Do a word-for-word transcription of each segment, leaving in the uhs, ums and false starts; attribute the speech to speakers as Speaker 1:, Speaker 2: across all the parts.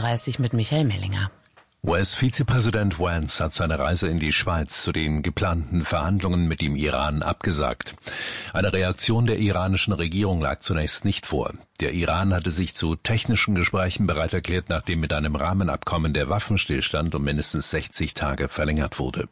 Speaker 1: dreißig mit Michael Mellinger.
Speaker 2: U S-Vizepräsident Vance hat seine Reise in die Schweiz zu den geplanten Verhandlungen mit dem Iran abgesagt. Eine Reaktion der iranischen Regierung lag zunächst nicht vor. Der Iran hatte sich zu technischen Gesprächen bereit erklärt, nachdem mit einem Rahmenabkommen der Waffenstillstand um mindestens sechzig Tage verlängert wurde.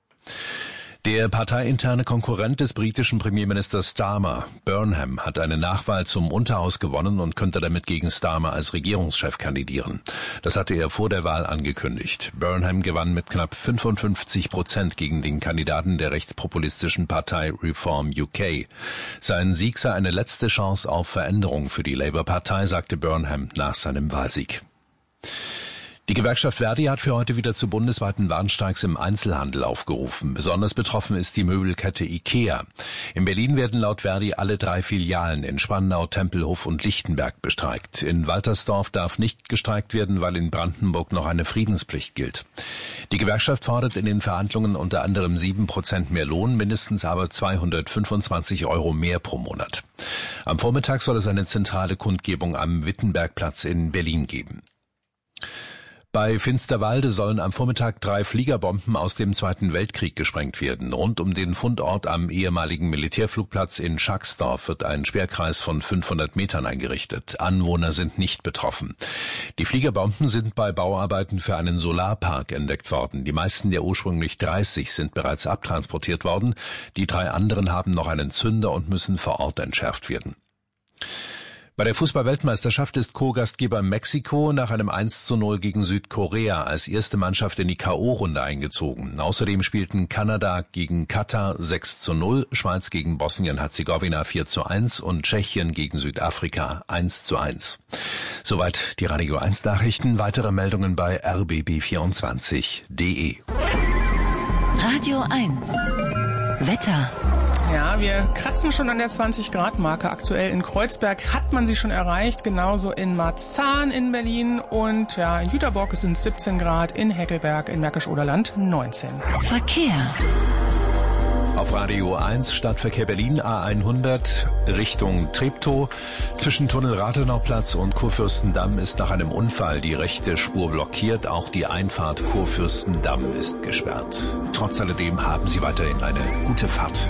Speaker 2: Der parteiinterne Konkurrent des britischen Premierministers Starmer, Burnham, hat eine Nachwahl zum Unterhaus gewonnen und könnte damit gegen Starmer als Regierungschef kandidieren. Das hatte er vor der Wahl angekündigt. Burnham gewann mit knapp fünfundfünfzig Prozent gegen den Kandidaten der rechtspopulistischen Partei Reform U K. Sein Sieg sei eine letzte Chance auf Veränderung für die Labour-Partei, sagte Burnham nach seinem Wahlsieg. Die Gewerkschaft Verdi hat für heute wieder zu bundesweiten Warnstreiks im Einzelhandel aufgerufen. Besonders betroffen ist die Möbelkette IKEA. In Berlin werden laut Verdi alle drei Filialen in Spandau, Tempelhof und Lichtenberg bestreikt. In Waltersdorf darf nicht gestreikt werden, weil in Brandenburg noch eine Friedenspflicht gilt. Die Gewerkschaft fordert in den Verhandlungen unter anderem sieben Prozent mehr Lohn, mindestens aber zweihundertfünfundzwanzig Euro mehr pro Monat. Am Vormittag soll es eine zentrale Kundgebung am Wittenbergplatz in Berlin geben. Bei Finsterwalde sollen am Vormittag drei Fliegerbomben aus dem Zweiten Weltkrieg gesprengt werden. Rund um den Fundort am ehemaligen Militärflugplatz in Schacksdorf wird ein Sperrkreis von fünfhundert Metern eingerichtet. Anwohner sind nicht betroffen. Die Fliegerbomben sind bei Bauarbeiten für einen Solarpark entdeckt worden. Die meisten der ursprünglich dreißig sind bereits abtransportiert worden. Die drei anderen haben noch einen Zünder und müssen vor Ort entschärft werden. Bei der Fußball-Weltmeisterschaft ist Co-Gastgeber Mexiko nach einem eins zu null gegen Südkorea als erste Mannschaft in die K O-Runde eingezogen. Außerdem spielten Kanada gegen Katar sechs zu null, Schweiz gegen Bosnien-Herzegowina vier zu eins und Tschechien gegen Südafrika eins zu eins. Soweit die Radio eins Nachrichten. Weitere Meldungen bei r b b vierundzwanzig punkt d e.
Speaker 3: Radio eins Wetter.
Speaker 4: Ja, wir kratzen schon an der zwanzig Grad Marke. Aktuell in Kreuzberg hat man sie schon erreicht, genauso in Marzahn in Berlin und ja, in Jüterbock sind es siebzehn Grad, in Heckelberg in Märkisch-Oderland neunzehn.
Speaker 3: Verkehr.
Speaker 2: Auf Radio eins Stadtverkehr Berlin A hundert Richtung Treptow. Zwischen Tunnel Rathenauplatz und Kurfürstendamm ist nach einem Unfall die rechte Spur blockiert. Auch die Einfahrt Kurfürstendamm ist gesperrt. Trotz alledem haben Sie weiterhin eine gute Fahrt.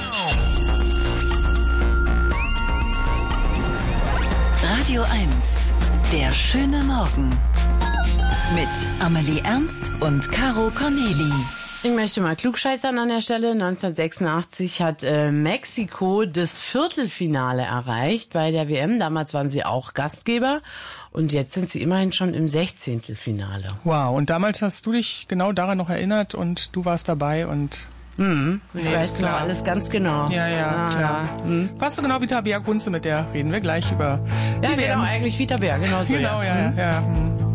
Speaker 3: Radio eins, der schöne Morgen. Mit Amelie Ernst und Caro Corneli.
Speaker 1: Ich möchte mal klugscheißern an der Stelle. neunzehnhundertsechsundachtzig hat äh, Mexiko das Viertelfinale erreicht bei der W M. Damals waren sie auch Gastgeber und jetzt sind sie immerhin schon im Sechzehntelfinale.
Speaker 4: Wow, und damals hast du dich genau daran noch erinnert und du warst dabei und...
Speaker 1: Mhm, ich nee, weiß genau alles ganz genau.
Speaker 4: Ja, ja, ah, klar. Mhm. Fast so genau wie Tabea Kunze, mit der reden wir gleich über
Speaker 1: ja,
Speaker 4: die
Speaker 1: genau,
Speaker 4: W M.
Speaker 1: Eigentlich wie Tabea, genau so.
Speaker 4: Genau, ja,
Speaker 1: ja.
Speaker 4: ja. ja. Mhm.